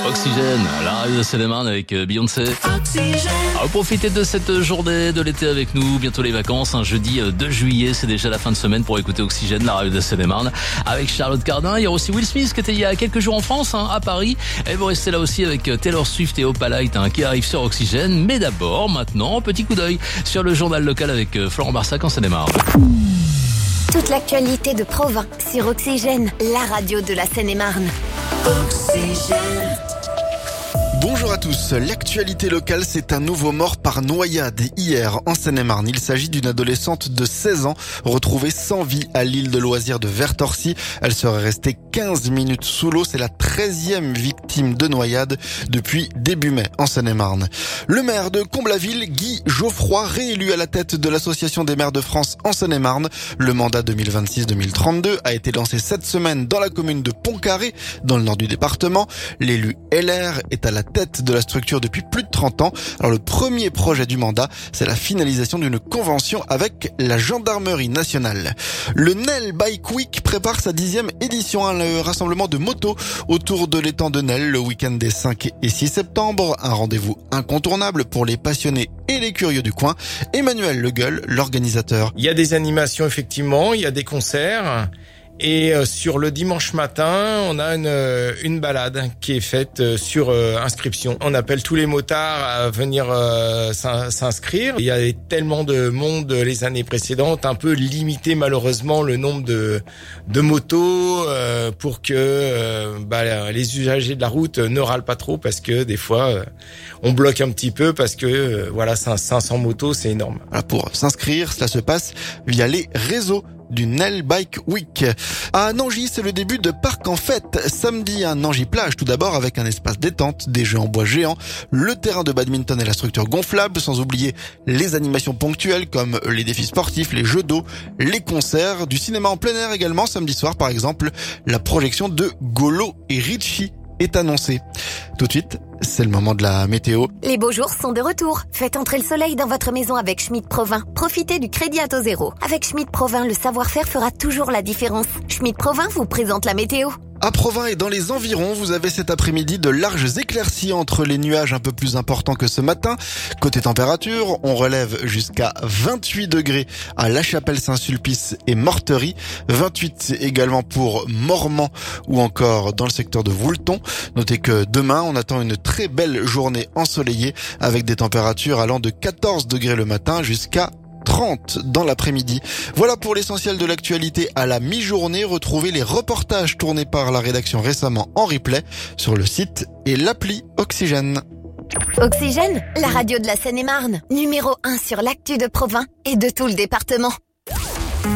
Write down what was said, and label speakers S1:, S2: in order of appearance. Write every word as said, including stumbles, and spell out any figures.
S1: Oxygène, la radio de Seine-et-Marne avec Beyoncé. Alors, profitez de cette journée de l'été avec nous, bientôt les vacances, un jeudi deux juillet, c'est déjà la fin de semaine pour écouter Oxygène, la radio de Seine-et-Marne avec Charlotte Cardin. Il y a aussi Will Smith qui était il y a quelques jours en France, hein, à Paris. Et vous restez là aussi avec Taylor Swift et Opalite hein, qui arrivent sur Oxygène. Mais d'abord, maintenant, petit coup d'œil sur le journal local avec Florent Barsac en Seine-et-Marne.
S2: Toute l'actualité de Provins sur Oxygène, la radio de la Seine-et-Marne. Oxygène.
S3: Bonjour à tous. L'actualité locale, c'est un nouveau mort par noyade hier en Seine-et-Marne. Il s'agit d'une adolescente de seize ans retrouvée sans vie à l'île de loisirs de Vertorcy. Elle serait restée quinze minutes sous l'eau. C'est la treizième victime de noyade depuis début mai en Seine-et-Marne. Le maire de Comblaville, Guy Geoffroy, réélu à la tête de l'Association des maires de France en Seine-et-Marne. Le mandat deux mille vingt-six deux mille trente-deux a été lancé cette semaine dans la commune de Pont-Carré, dans le nord du département. L'élu L R est à la tête de la structure depuis plus de trente ans. Alors le premier projet du mandat, c'est la finalisation d'une convention avec la gendarmerie nationale. Le Nel Bike Week prépare sa dixième édition, hein, le rassemblement de motos autour de l'étang de Nel le week-end des cinq et six septembre. Un rendez-vous incontournable pour les passionnés et les curieux du coin. Emmanuel Le Gueule, l'organisateur.
S4: Il y a des animations effectivement, il y a des concerts. Et sur le dimanche matin, on a une, une balade qui est faite sur inscription. On appelle tous les motards à venir s'inscrire. Il y avait tellement de monde les années précédentes, un peu limité malheureusement le nombre de, de motos pour que bah, les usagers de la route ne râlent pas trop parce que des fois on bloque un petit peu parce que voilà cinq cents motos c'est énorme.
S3: Alors pour s'inscrire, cela se passe via les réseaux du Nel Bike Week. À Nangy, c'est le début de Parc en Fête. Samedi, à Nangy Plage, tout d'abord, avec un espace détente, des jeux en bois géants, le terrain de badminton et la structure gonflable, sans oublier les animations ponctuelles comme les défis sportifs, les jeux d'eau, les concerts, du cinéma en plein air également. Samedi soir, par exemple, la projection de Golo et Richie est annoncée. Tout de suite, c'est le moment de la météo.
S2: Les beaux jours sont de retour. Faites entrer le soleil dans votre maison avec Schmitt Provins. Profitez du crédit à taux zéro. Avec Schmitt Provins, le savoir-faire fera toujours la différence. Schmitt Provins vous présente la météo.
S3: À Provins et dans les environs, vous avez cet après-midi de larges éclaircies entre les nuages un peu plus importants que ce matin. Côté température, on relève jusqu'à vingt-huit degrés à La Chapelle-Saint-Sulpice et Mortery, vingt-huit également pour Mormant ou encore dans le secteur de Voulton. Notez que demain, on attend une très belle journée ensoleillée avec des températures allant de quatorze degrés le matin jusqu'à trente dans l'après-midi. Voilà pour l'essentiel de l'actualité à la mi-journée. Retrouvez les reportages tournés par la rédaction récemment en replay sur le site et l'appli Oxygène.
S2: Oxygène, la radio de la Seine-et-Marne, numéro un sur l'actu de Provins et de tout le département.